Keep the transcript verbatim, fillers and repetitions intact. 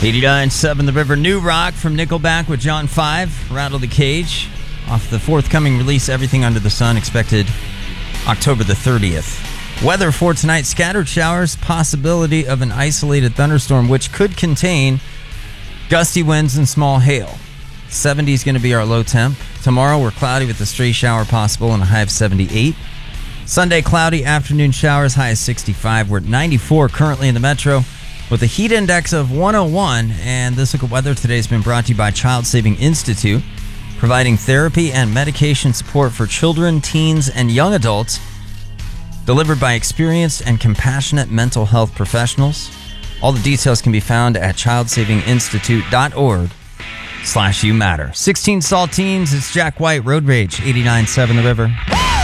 eighty-nine point seven The River. New Rock from Nickelback with John five. Rattle the Cage. Off the forthcoming release, Everything Under the Sun, expected October the thirtieth. Weather for tonight, scattered showers, possibility of an isolated thunderstorm, which could contain gusty winds and small hail. seventy is going to be our low temp. Tomorrow, we're cloudy with a stray shower possible and a high of seventy-eight. Sunday, cloudy, afternoon showers, high of sixty-five. We're at ninety-four currently in the metro with a heat index of one oh one. And this look at weather today has been brought to you by Child Saving Institute, providing therapy and medication support for children, teens, and young adults, delivered by experienced and compassionate mental health professionals. All the details can be found at childsavinginstitute.org slash you matter. sixteen Saltines, it's Jack White, Road Rage, eighty-nine point seven The River.